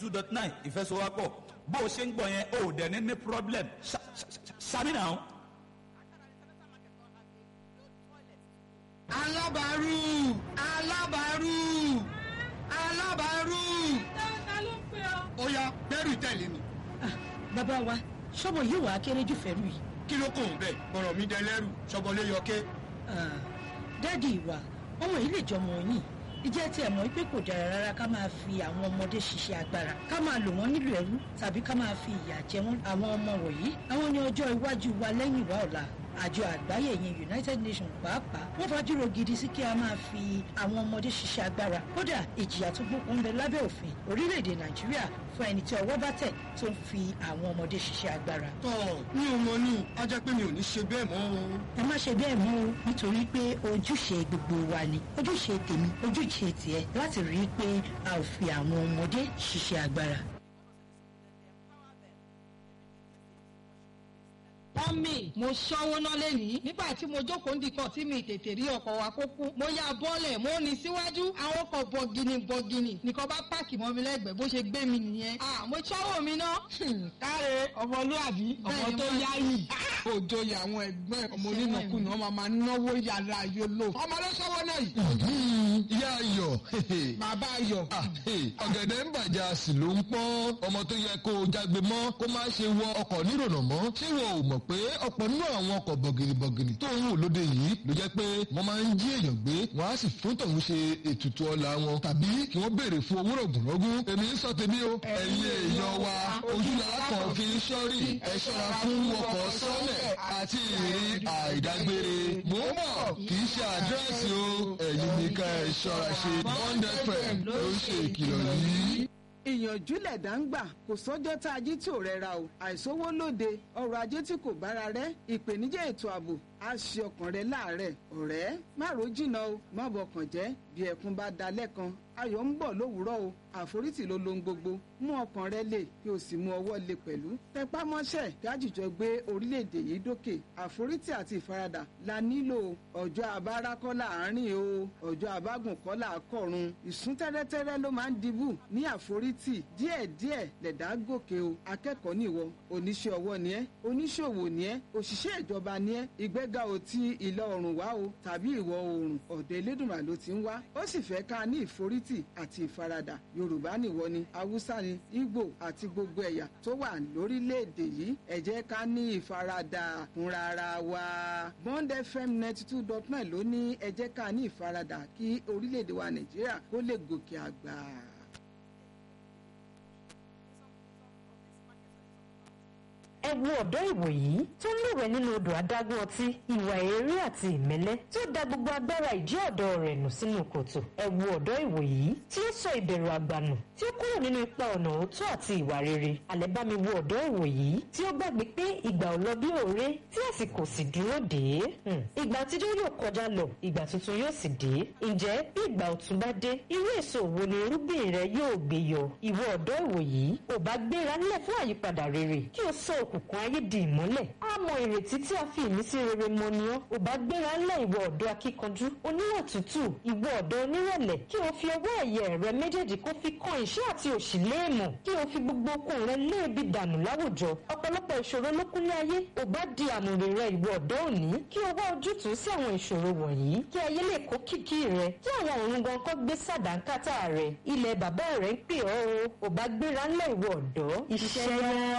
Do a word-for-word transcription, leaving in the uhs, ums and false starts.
two dot nine ìfẹsowápọ̀ bó o ṣe ń gbọ́ yẹn o ò dẹ̀ ní ní problem sami náà. alábàárù alábàárù alábàárù. ta ló ń pè ọ́. ó yá bẹ́rù tẹ̀lé mi. bàbá wa ṣọ́bọ̀ yìí wàá kéré jù fẹ́rù yìí. kí ló kò ń bẹ̀ bọ̀rọ̀ mi dẹlẹ́rù ṣọ́bọ̀lé yọké. dádì ìwà ọmọ yìí lè jọmọ yín ìjẹ́ tí ẹ̀ mọ̀ pé kò dára rárá ká máa fi àwọn ọmọdé ṣiṣẹ́ agbára ká máa lò wọ́n nílò ẹrú tàbí ká máa fi ìyà jẹ wọ́n. àwọn ọmọ wọ̀nyí àwọn ní ọjọ́ iwájú wa lẹ́yìn wa ọ̀la. àjọ àgbáyé yẹn United Nations pàápàá wọ́n fajúro gidi sí kí a máa fi àwọn ọmọdé ṣiṣẹ́ agbára. kódà ìjìyà tó gbókun ń bẹ lábẹ́ òfin orílẹ̀-èdè Nàìjíríà fún ẹni tí ọwọ́ bá tẹ̀ tó ń fi àwọn ọmọdé ṣiṣẹ́ agbára. tọ́ mi ò mọ ní a jẹ́ pé mi ò ní ṣe bẹ́ẹ̀ mọ́ o. ẹ má ṣe bẹ́ẹ̀ mọ́ o nítorí pé ojúṣe gbogbo wa ni ojúṣe tèmi ojúṣe tiẹ̀ láti rí i pé a ò fi àwọn ọmọdé ṣiṣẹ́ agbára. mọ́mì mo ṣọ́wó ná lẹ́nìí nígbà tí mo jókòó ndìkan tí mi tètè rí ọkọ̀ wa kó kú mo ya bọ́ọ̀lẹ̀ mo ní síwájú àwọn ọkọ̀ bọ̀gìnì bọ̀gìnì nìkan bá páàkì mọ́ mi lẹ́gbẹ̀ẹ́ bó ṣe gbé mi nìyẹn ah mo ṣọ́wó mi ná. káre ọmọlúwàbí ọmọ tó yáyì òjò yà àwọn ẹgbẹ́ ọmọ onínàkúnà ọmọ máa náwó yàrá yòlò ọmọ ló ṣọ́wọ́ náà yìí. ìyá ayọ̀ bàbá ayọ̀. ọ̀gẹ̀dẹ̀ ń bàjẹ́ a sì ló ń pọ́n ọmọ tó yẹ kó o jágbe mọ́ kó má ṣe wọ ọkọ̀ nírònà mọ́ ṣé wọn ò mọ̀ pé ọ̀pọ̀ nínú àwọn ọkọ̀ bọ̀gìnìbọ̀gìnì tó ń wò lóde yìí ló jẹ́ pé wọ́n máa ń jí èèyàn gbé wọ́n á sì fún tọ̀hún ṣe ètùtù ọlá wọn tàbí kí wọ́n béèrè fún owó rọ̀gùnrọ̀gùn èmi ń sọ tèmi o ẹ̀yin èèyàn wa ojúlàá kan fi ń ṣọ́rí ẹ ṣọ́ra fún ọkọ̀ sọ́lẹ̀ àti ìrìn àìdágbére mò ń bọ̀ kì í ṣe àdírẹ́sì o ẹ̀yin nìkan ẹ ṣọ́ra ṣe Bond F M ló ń ṣe ìkìlọ̀ yìí. ìyànjú lẹ̀dá ń gbà kò sọ́jọ́ tá a jí tí ò rẹra o àìsówó lóde ọrọ̀ ajé tí kò bára rẹ̀ ìpèníjà ètò ààbò á ṣe ọkàn rẹ láàárẹ̀ ọ̀rẹ́ má ro jìnnà o má bọkàn jẹ́ bí ẹkún bá dalẹ̀ kan ayọ̀ ń bọ̀ lówùúrọ̀ o àforítì ló lohun gbogbo mú ọkàn rẹ lè kí o sì mú ọwọ́ lè pẹ̀lú tẹpá mọ́ṣẹ́ kí á jìjọ gbé orílẹ̀-èdè yìí dókè àforítì àti ìfaradà la nílò ọjọ́ abára kọ́ láàárín o ọjọ́ abágùn kọ́ là á kọ̀run ìsún tẹ́rẹ́tẹ́rẹ́ ló máa ń dibù ní àforítì díẹ̀díẹ̀ lẹ̀dá gòkè o akẹ́kọ̀ọ́ nìwọ oníṣẹ́ ọwọ́ ni ẹ́ oníṣòwò ni ẹ́ òṣìṣẹ́ ìjọba ni ẹ́ ìgbéga ò ti ìlà oòrùn wá o tàbí ìwọ̀ oòrùn ọ̀dọ̀ Elédùmarè ló ti ń wá ó sì fẹ́ ká ní ìforítì àti ìfaradà Yorùbá nìwọ ni Haúsá ni Ìgbò àti gbogbo ẹ̀yà tó wà lórílẹ̀‐èdè yìí ẹ jẹ́ ká ní ìfaradà fúnra ara wa Bond F M ninety two dot nine ló ní ẹ jẹ́ ká ní ìfaradà kí orílẹ̀‐èdè wa Nàìjíríà kó lè gòkè àgbà. ẹ wo ọ̀dọ́ ìwòyí tó ń lúwẹ̀ nínú odò adágún ọtí ìwà èérí àti ìmẹ́lẹ́ tí ó da gbogbo agbára ìdí ọ̀dọ́ rẹ̀ nù sínú kòtò ẹ wo ọ̀dọ́ ìwòyí tí ó sọ ìbẹ̀rù àgbànù tí ó kúrò nínú ipa ọ̀nà òótọ́ àti ìwà rere àlẹ́ bá mi wo ọ̀dọ́ ìwòyí tí ó gbàgbé pé ìgbà ò lọ bí òré tí àsìkò sì dúró dé ìgbà àtijọ́ yóò kọjá lọ ìgbà tuntun yóò sì dé ǹjẹ́ bí ìgbà ọ̀tun bá dé irú èso wo ni irúgbìn rẹ yóò gbé yọ ìwọ ọ̀dọ́ ìwòyí ò bá gbéra nílẹ̀ fún àyípadà rere kí o sọ òkùnkùn ayé di ìmọ́lẹ̀ á mọ ìrètí tí a fi ìmísí rere mọ ni ọ́ ò bá gbéra ńlẹ̀ ìwọ ọ̀dọ́ akíkanjú oníwà tútù ìwọ ọ̀dọ́ onírẹ̀lẹ̀ kí o fi ọwọ́ ẹ̀yẹ rẹ méjèèjì kó fi kan ìṣẹ́ àti òṣì léèmọ̀ kí o fi gbogbo okun rẹ léèbi dànù láwùjọ ọ̀pọ̀lọpọ̀ ìṣòro ló kúnlé ayé ò bá di àmùrè rẹ ìwọ ọ̀dọ́ òní kí o wá ojútùú sí àwọn ìṣòro wọ̀nyí kí ayé lè kó kìkì rẹ kí àwọn òrùn gan kọ́ gbé sàdánkátà rẹ ilẹ̀ bàbá rẹ ń pè ọ́ o ò bá gbéra ńlẹ̀ ìwọ ọ̀dọ́ iṣẹ́ yá.